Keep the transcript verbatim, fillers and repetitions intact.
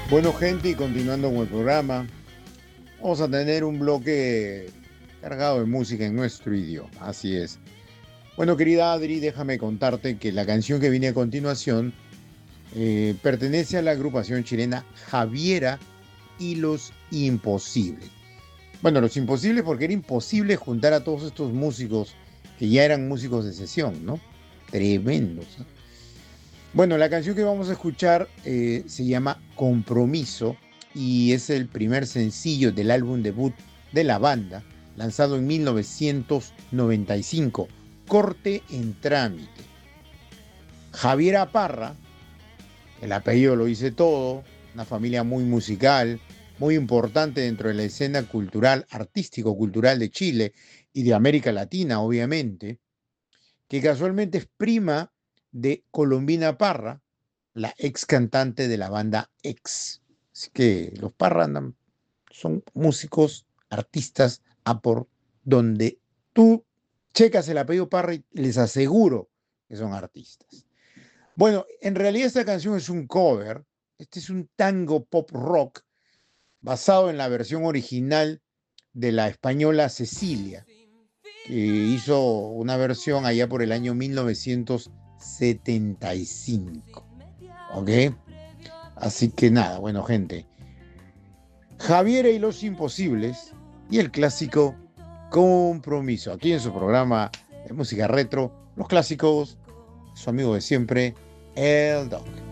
Bueno, gente, y continuando con el programa, vamos a tener un bloque cargado de música en nuestro idioma. Así es. Bueno, querida Adri, déjame contarte que la canción que viene a continuación eh, pertenece a la agrupación chilena Javiera y los Imposibles. Bueno, los Imposibles porque era imposible juntar a todos estos músicos que ya eran músicos de sesión, ¿no? Tremendos, ¿no? Bueno, la canción que vamos a escuchar eh, se llama Compromiso y es el primer sencillo del álbum debut de la banda, lanzado en mil novecientos noventa y cinco, Corte en Trámite. Javiera Parra, el apellido lo dice todo, una familia muy musical, muy importante dentro de la escena cultural, artístico-cultural de Chile y de América Latina, obviamente, que casualmente es prima de Colombina Parra, la ex cantante de la banda X. Así que los Parra andan, son músicos, artistas, a por donde tú checas el apellido Parra y les aseguro que son artistas. Bueno, en realidad esta canción es un cover. Este es un tango pop rock basado en la versión original de la española Cecilia, que hizo una versión allá por el año mil novecientos setenta y cinco. ¿Ok? Así que nada, bueno, gente. Javiera y los Imposibles y el clásico Compromiso. Aquí en su programa de música retro, los clásicos, su amigo de siempre, El Doc.